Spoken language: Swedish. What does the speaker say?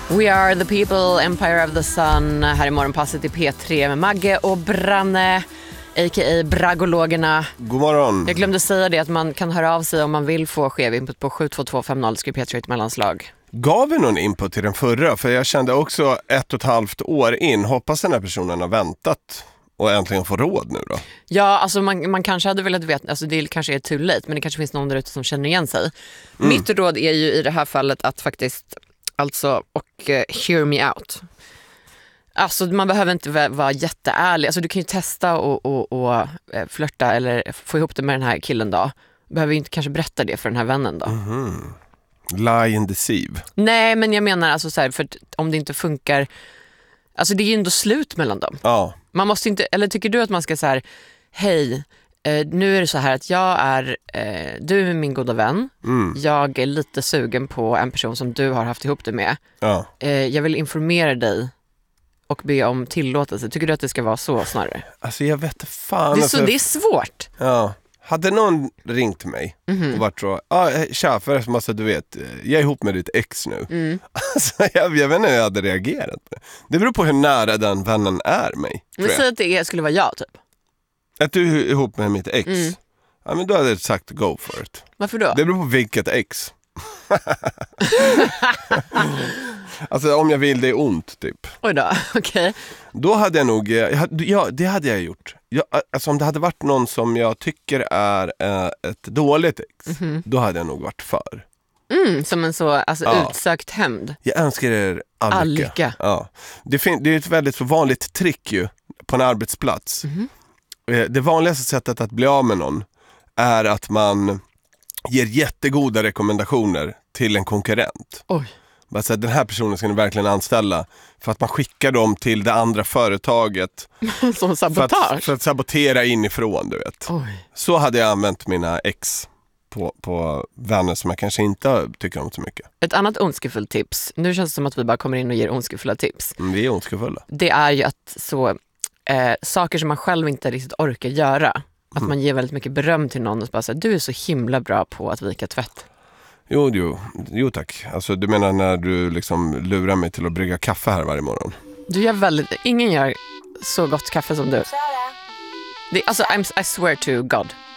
We are the people, Empire of the Sun. Här i morgonpasset i P3 med Magge och Branne, a.k.a. Bragologerna. God morgon. Jag glömde säga det att man kan höra av sig om man vill få skev input på 72250. Skriv P3 ett mellanslag. Gav vi någon input till den förra? För jag kände också 1,5 år in. Hoppas den här personen har väntat och äntligen får råd nu då. Ja, alltså man kanske hade velat veta, alltså det kanske är too late, men det kanske finns någon där ute som känner igen sig. Mitt råd är ju i det här fallet att faktiskt, alltså, och hear me out. Alltså man behöver inte vara jätteärlig. Alltså du kan ju testa och flirta eller få ihop det med den här killen då. Du behöver ju inte kanske berätta det för den här vännen då. Lie and deceive. Nej, men jag menar alltså så här, för om det inte funkar, alltså det är ju ändå slut mellan dem. Ja. Man måste inte, eller tycker du att man ska så här, hej, nu är det så här att jag är, du är min goda vän. Jag är lite sugen på en person som du har haft ihop det med. Ja. Jag vill informera dig och be om tillåtelse. Tycker du att det ska vara så snarare? Alltså jag vet inte fan. Det är svårt. Ja. Hade någon ringt mig och varit så, tja, förresten, alltså, du vet, jag är ihop med ditt ex nu. Alltså, jag vet inte hur jag hade reagerat. Det beror på hur nära den vännen är mig. Men säg att det skulle vara jag typ. Att du är ihop med mitt ex? Ja, men då hade jag sagt go for it. Varför då? Det beror på vilket ex. Alltså om jag vill det är ont typ. Oj då, okej. Då hade jag nog, ja det hade jag gjort. Alltså om det hade varit någon som jag tycker är ett dåligt ex, då hade jag nog varit för. Som en så, alltså utsökt hämnd. Jag önskar er all lycka. Ja. Det är ett väldigt vanligt trick ju på en arbetsplats. Det vanligaste sättet att bli av med någon är att man ger jättegoda rekommendationer till en konkurrent. Oj. Alltså, den här personen ska ni verkligen anställa, för att man skickar dem till det andra företaget. Som sabotage? För att sabotera inifrån, du vet. Oj. Så hade jag använt mina ex på vänner som jag kanske inte tycker om så mycket. Ett annat ondskefullt tips, nu känns det som att vi bara kommer in och ger ondskefulla tips. Vi är ondskefulla. Det är ju att så, saker som man själv inte riktigt orkar göra. Att man ger väldigt mycket beröm till någon och bara säger, du är så himla bra på att vika tvätt. Jo tack. Alltså du menar när du liksom lurar mig till att brygga kaffe här varje morgon? Du gör ingen gör så gott kaffe som du. Det, alltså I swear to God.